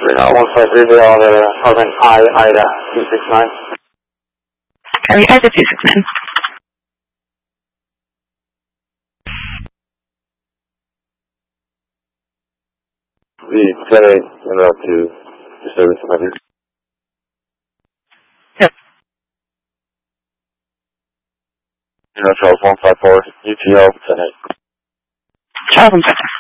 153 Harvard Ida 269. Harry Ida 269. The 10-8 en route to disturbance of heavy. Yep. Charles 154, UTL 10-8. Charles 154.